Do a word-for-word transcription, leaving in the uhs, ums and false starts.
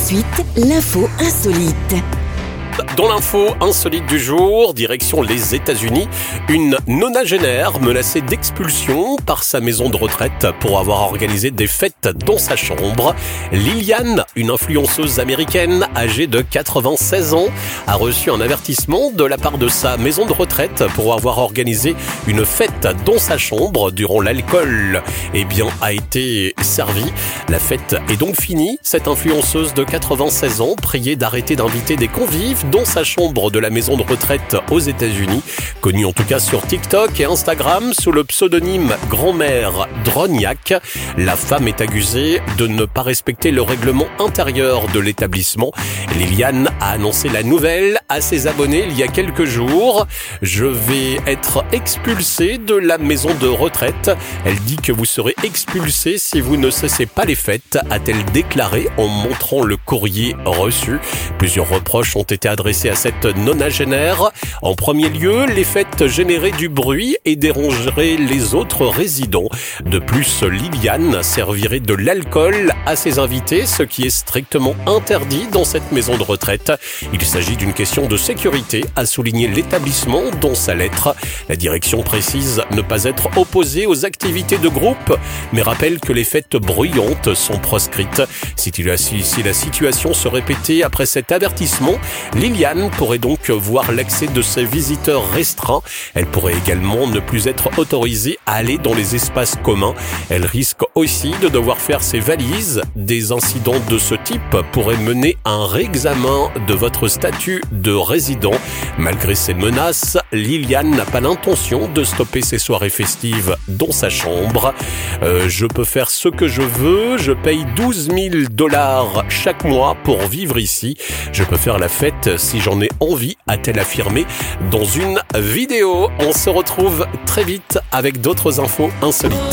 suite, l'info insolite. Dans l'info insolite du jour, direction les États-Unis, une nonagénaire menacée d'expulsion par sa maison de retraite pour avoir organisé des fêtes dans sa chambre. Liliane, une influenceuse américaine âgée de quatre-vingt-seize ans, a reçu un avertissement de la part de sa maison de retraite pour avoir organisé une fête dans sa chambre durant l'alcool. Eh bien, a été servie. La fête est donc finie. Cette influenceuse de quatre-vingt-seize ans priait d'arrêter d'inviter des convives dans sa chambre de la maison de retraite aux États-Unis, connue en tout cas sur TikTok et Instagram sous le pseudonyme Grand-mère Drognac. La femme est accusée de ne pas respecter le règlement intérieur de l'établissement. Liliane a annoncé la nouvelle à ses abonnés il y a quelques jours. « Je vais être expulsée de la maison de retraite. Elle dit que vous serez expulsée si vous ne cessez pas les fêtes », a-t-elle déclaré en montrant le courrier reçu. Plusieurs reproches ont été adressé à cette nonagénaire. En premier lieu, les fêtes généraient du bruit et dérangeraient les autres résidents. De plus, Liliane servirait de l'alcool à ses invités, ce qui est strictement interdit dans cette maison de retraite. Il s'agit d'une question de sécurité, a souligné l'établissement dans sa lettre. La direction précise ne pas être opposée aux activités de groupe, mais rappelle que les fêtes bruyantes sont proscrites. Si la situation se répétait après cet avertissement, Liliane pourrait donc voir l'accès de ses visiteurs restreint. Elle pourrait également ne plus être autorisée à aller dans les espaces communs. Elle risque aussi de devoir faire ses valises. Des incidents de ce type pourraient mener à un réexamen de votre statut de résident. Malgré ces menaces, Liliane n'a pas l'intention de stopper ses soirées festives dans sa chambre. Euh, je peux faire ce que je veux, je paye douze mille dollars chaque mois pour vivre ici. Je peux faire la fête si j'en ai envie, a-t-elle affirmé dans une vidéo. On se retrouve très vite avec d'autres infos insolites.